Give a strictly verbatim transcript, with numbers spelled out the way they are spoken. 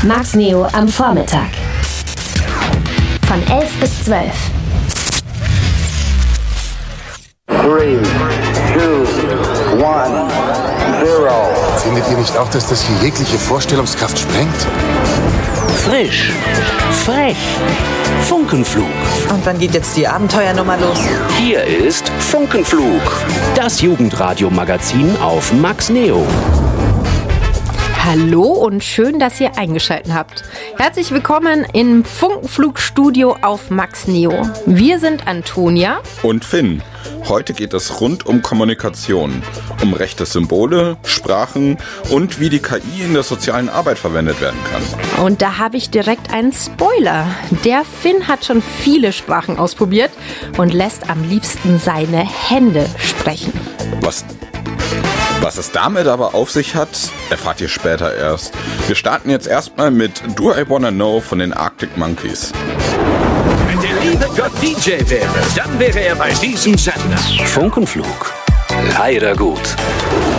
Max Neo am Vormittag. Von elf bis zwölf. Three, two, one, zero. Findet ihr nicht auch, dass das hier jegliche Vorstellungskraft sprengt? Frisch, frech, Funkenflug. Und wann geht jetzt die Abenteuernummer los? Hier ist Funkenflug, das Jugendradio-Magazin auf Max Neo. Hallo und schön, dass ihr eingeschaltet habt. Herzlich willkommen im Funkenflugstudio auf Max Neo. Wir sind Antonia und Finn. Heute geht es rund um Kommunikation, um rechte Symbole, Sprachen und wie die K I in der sozialen Arbeit verwendet werden kann. Und da habe ich direkt einen Spoiler. Der Finn hat schon viele Sprachen ausprobiert und lässt am liebsten seine Hände sprechen. Was, was es damit aber auf sich hat, erfahrt ihr später erst. Wir starten jetzt erstmal mit Do I Wanna Know von den Arctic Monkeys. Wenn der liebe Gott D J wäre, dann wäre er bei diesem Sender. Funkenflug, leider gut.